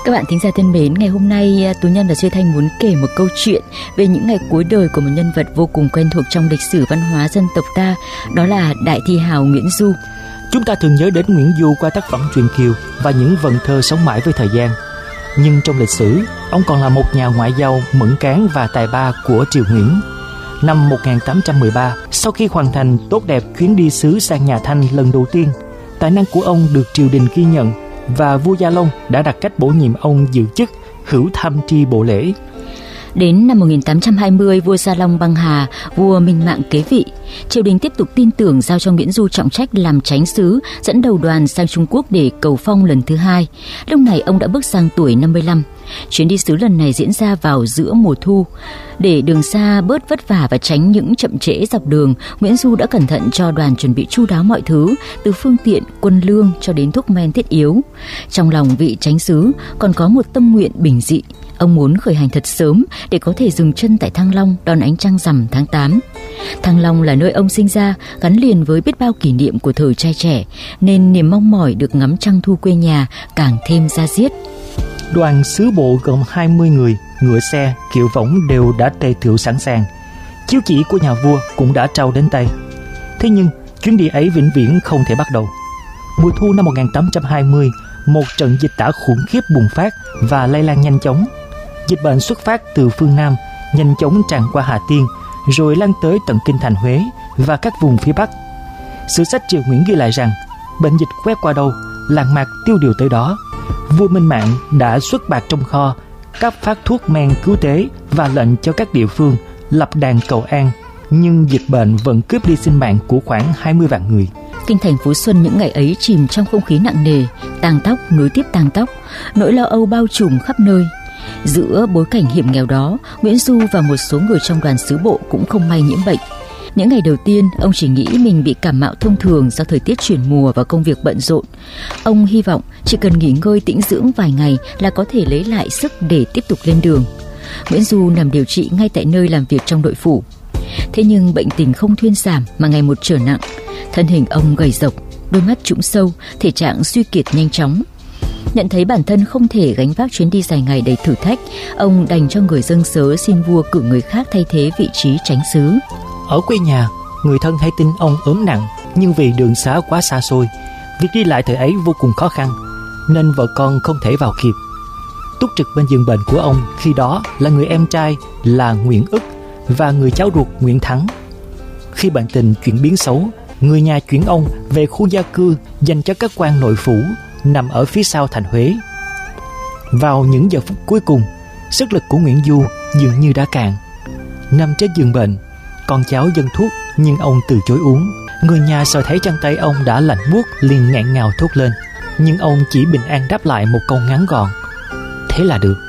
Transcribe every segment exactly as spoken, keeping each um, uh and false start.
Các bạn thính giả thân mến, ngày hôm nay Tú Nhân và Duy Thanh muốn kể một câu chuyện về những ngày cuối đời của một nhân vật vô cùng quen thuộc trong lịch sử văn hóa dân tộc ta, đó là đại thi hào Nguyễn Du. Chúng ta thường nhớ đến Nguyễn Du qua tác phẩm Truyện Kiều và những vần thơ sống mãi với thời gian. Nhưng trong lịch sử, ông còn là một nhà ngoại giao mẫn cán và tài ba của triều Nguyễn. Năm một nghìn tám trăm mười ba, sau khi hoàn thành tốt đẹp chuyến đi sứ sang nhà Thanh lần đầu tiên, tài năng của ông được triều đình ghi nhận và vua Gia Long đã đặt cách bổ nhiệm ông giữ chức hữu tham tri bộ lễ. Đến năm một nghìn tám trăm hai mươi, vua Gia Long băng hà, vua Minh Mạng kế vị. Triều đình tiếp tục tin tưởng giao cho Nguyễn Du trọng trách làm chánh sứ, dẫn đầu đoàn sang Trung Quốc để cầu phong lần thứ hai. Lúc này ông đã bước sang tuổi năm mươi lăm. Chuyến đi sứ lần này diễn ra vào giữa mùa thu. Để đường xa bớt vất vả và tránh những chậm trễ dọc đường, Nguyễn Du đã cẩn thận cho đoàn chuẩn bị chu đáo mọi thứ, từ phương tiện, quân lương cho đến thuốc men thiết yếu. Trong lòng vị chánh sứ còn có một tâm nguyện bình dị. Ông muốn khởi hành thật sớm để có thể dừng chân tại Thăng Long đón ánh trăng rằm tháng tám. Thăng Long là nơi ông sinh ra, gắn liền với biết bao kỷ niệm của thời trai trẻ, nên niềm mong mỏi được ngắm trăng thu quê nhà càng thêm da diết. Đoàn sứ bộ gồm hai mươi người, ngựa xe, kiệu võng đều đã tề tựu sẵn sàng. Chiếu chỉ của nhà vua cũng đã trao đến tay. Thế nhưng chuyến đi ấy vĩnh viễn không thể bắt đầu. Mùa thu năm một nghìn tám trăm hai mươi, một trận dịch tả khủng khiếp bùng phát và lây lan nhanh chóng. Dịch bệnh xuất phát từ phương Nam, nhanh chóng tràn qua Hà Tiên, rồi lan tới tận kinh thành Huế và các vùng phía Bắc. Sử sách triều Nguyễn ghi lại rằng bệnh dịch quét qua đâu, làng mạc tiêu điều tới đó. Vua Minh Mạng đã xuất bạc trong kho, cấp phát thuốc men cứu tế và lệnh cho các địa phương lập đàn cầu an, nhưng dịch bệnh vẫn cướp đi sinh mạng của khoảng hai mươi vạn người. Kinh thành Phú Xuân những ngày ấy chìm trong không khí nặng nề, tang tóc nối tiếp tang tóc, nỗi lo âu bao trùm khắp nơi. Giữa bối cảnh hiểm nghèo đó, Nguyễn Du và một số người trong đoàn sứ bộ cũng không may nhiễm bệnh. Những ngày đầu tiên, ông chỉ nghĩ mình bị cảm mạo thông thường do thời tiết chuyển mùa và công việc bận rộn. Ông hy vọng chỉ cần nghỉ ngơi tĩnh dưỡng vài ngày là có thể lấy lại sức để tiếp tục lên đường. Nguyễn Du nằm điều trị ngay tại nơi làm việc trong đội phủ. Thế nhưng bệnh tình không thuyên giảm mà ngày một trở nặng. Thân hình ông gầy rộc, đôi mắt trũng sâu, thể trạng suy kiệt nhanh chóng. Nhận thấy bản thân không thể gánh vác chuyến đi dài ngày đầy thử thách, ông đành cho người dâng sớ xin vua cử người khác thay thế vị trí chánh sứ. Ở quê nhà, người thân hay tin ông ốm nặng, nhưng vì đường xá quá xa xôi, việc đi lại thời ấy vô cùng khó khăn, nên vợ con không thể vào kịp. Túc trực bên giường bệnh của ông khi đó là người em trai là Nguyễn Ức và người cháu ruột Nguyễn Thắng. Khi bệnh tình chuyển biến xấu, người nhà chuyển ông về khu gia cư dành cho các quan nội phủ nằm ở phía sau thành Huế. Vào những giờ phút cuối cùng, sức lực của Nguyễn Du dường như đã cạn. Nằm trên giường bệnh, con cháu dâng thuốc nhưng ông từ chối uống. Người nhà sờ thấy chân tay ông đã lạnh buốt liền nghẹn ngào thốt lên, nhưng ông chỉ bình an đáp lại một câu ngắn gọn: thế là được.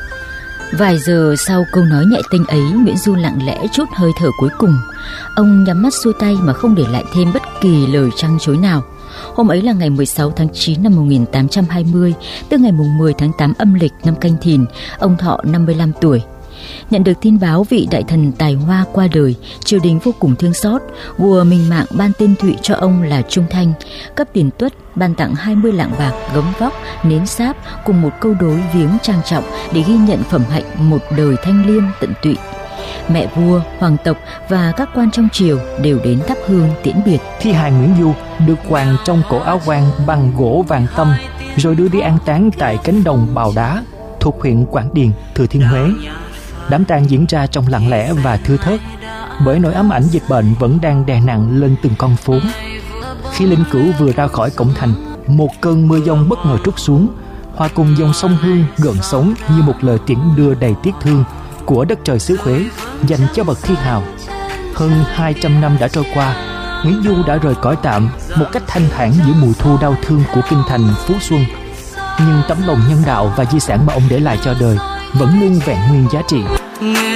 Vài giờ sau câu nói nhẹ tênh ấy, Nguyễn Du lặng lẽ trút hơi thở cuối cùng. Ông nhắm mắt xuôi tay mà không để lại thêm bất kỳ lời trăng chối nào. Hôm ấy là ngày mười sáu tháng chín năm một nghìn tám trăm hai mươi, tức ngày mười tháng tám âm lịch năm Canh Thìn, ông thọ năm mươi lăm tuổi. Nhận được tin báo vị đại thần tài hoa qua đời, triều đình vô cùng thương xót. Vua Minh Mạng ban tên Thụy cho ông là Trung Thanh, cấp tiền tuất, ban tặng hai mươi lạng bạc, gấm vóc, nến sáp cùng một câu đối viếng trang trọng để ghi nhận phẩm hạnh một đời thanh liêm tận tụy. Mẹ vua, hoàng tộc và các quan trong triều đều đến thắp hương tiễn biệt. Thi hài Nguyễn Du được quàng trong cổ áo quan bằng gỗ vàng tâm, rồi đưa đi an táng tại cánh đồng Bào Đá thuộc huyện Quảng Điền, Thừa Thiên Huế. Đám tang diễn ra trong lặng lẽ và thưa thớt, bởi nỗi ám ảnh dịch bệnh vẫn đang đè nặng lên từng con phố. Khi linh cữu vừa ra khỏi cổng thành, một cơn mưa giông bất ngờ trút xuống, hòa cùng dòng sông Hương gợn sóng như một lời tiễn đưa đầy tiếc thương của đất trời xứ Huế dành cho bậc thi hào. Hơn hai trăm năm đã trôi qua, Nguyễn Du đã rời cõi tạm một cách thanh thản giữa mùa thu đau thương của kinh thành Phú Xuân. Nhưng tấm lòng nhân đạo và di sản mà ông để lại cho đời vẫn luôn vẹn nguyên giá trị.